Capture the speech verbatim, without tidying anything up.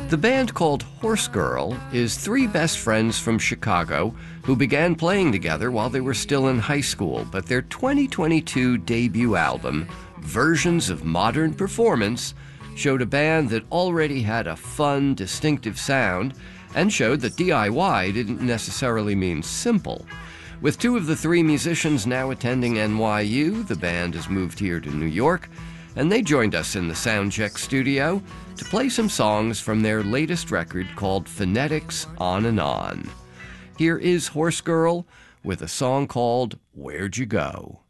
The band called Horse Girl is three best friends from Chicago who began playing together while they were still in high school, but their twenty twenty-two debut album, Versions of Modern Performance, showed a band that already had a fun, distinctive sound and showed that D I Y didn't necessarily mean simple. With two of the three musicians now attending N Y U, the band has moved here to New York, and they joined us in the Soundcheck studio to play some songs from their latest record called Phonetics On and On. Here is Horse Girl with a song called Where'd You Go?